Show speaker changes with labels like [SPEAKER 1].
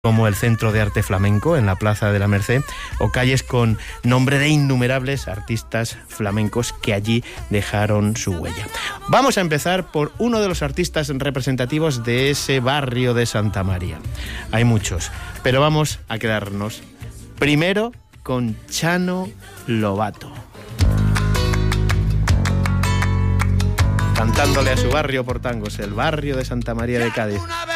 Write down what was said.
[SPEAKER 1] como el Centro de Arte Flamenco en la Plaza de la Merced, o calles con nombre de innumerables artistas flamencos que allí dejaron su huella. Vamos a empezar por uno de los artistas representativos de ese barrio de Santa María. Hay muchos, pero vamos a quedarnos primero con Chano Lobato, cantándole a su barrio por tangos, el barrio de Santa María de Cádiz.